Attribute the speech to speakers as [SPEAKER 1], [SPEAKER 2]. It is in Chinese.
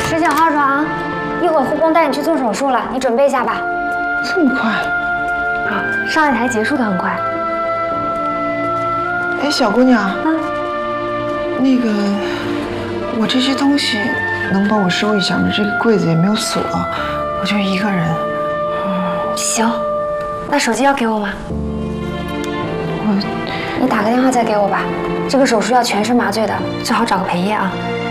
[SPEAKER 1] 19号床，一会儿护工带你去做手术了，你准备一下吧。
[SPEAKER 2] 这么快？
[SPEAKER 1] 啊，上一台结束的很快。
[SPEAKER 2] 哎，小姑娘，
[SPEAKER 1] 嗯，
[SPEAKER 2] 那个，我这些东西能帮我收一下吗？这个柜子也没有锁，我就一个人。
[SPEAKER 1] 行，那手机要给我吗？
[SPEAKER 2] 我，
[SPEAKER 1] 你打个电话再给我吧。这个手术要全身麻醉的，最好找个陪夜啊。